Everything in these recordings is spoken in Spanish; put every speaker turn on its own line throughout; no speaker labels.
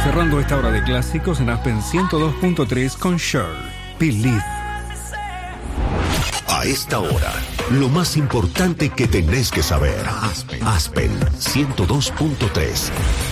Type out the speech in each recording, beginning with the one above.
Cerrando esta hora de clásicos en Aspen 102.3 con Cher, Believe.
A esta hora, lo más importante que tenés que saber. Aspen 102.3.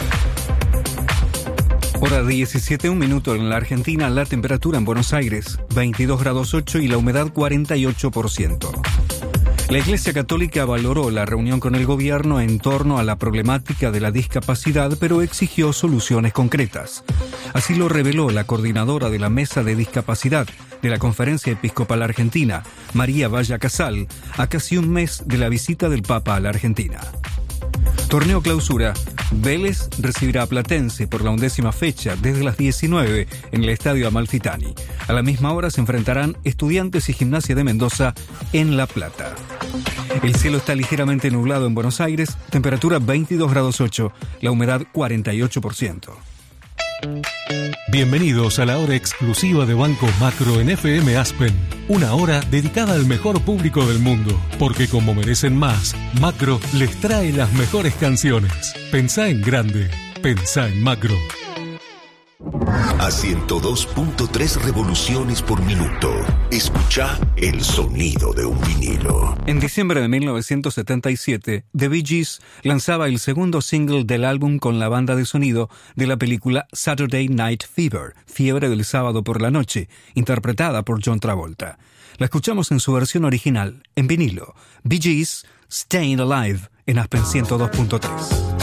Hora 17, un minuto en la Argentina. La temperatura en Buenos Aires, 22 grados 8 y la humedad 48%. La Iglesia Católica valoró la reunión con el gobierno en torno a la problemática de la discapacidad, pero exigió soluciones concretas. Así lo reveló la coordinadora de la Mesa de Discapacidad de la Conferencia Episcopal Argentina, María Valla Casal, a casi un mes de la visita del Papa a la Argentina. Torneo Clausura. Vélez recibirá a Platense por la 11ª fecha desde las 19 en el Estadio Amalfitani. A la misma hora se enfrentarán Estudiantes y Gimnasia de Mendoza en La Plata. El cielo está ligeramente nublado en Buenos Aires, temperatura 22 grados 8, la humedad 48%.
Bienvenidos a la hora exclusiva de Banco Macro en FM Aspen. Una hora dedicada al mejor público del mundo. Porque como merecen más, Macro les trae las mejores canciones. Pensá en grande. Pensá en Macro.
A 102.3 revoluciones por minuto. Escucha el sonido de un vinilo.
En diciembre de 1977, The Bee Gees lanzaba el segundo single del álbum con la banda de sonido de la película Saturday Night Fever, Fiebre del Sábado por la Noche, interpretada por John Travolta. La escuchamos en su versión original, en vinilo. Bee Gees, Staying Alive, en Aspen 102.3.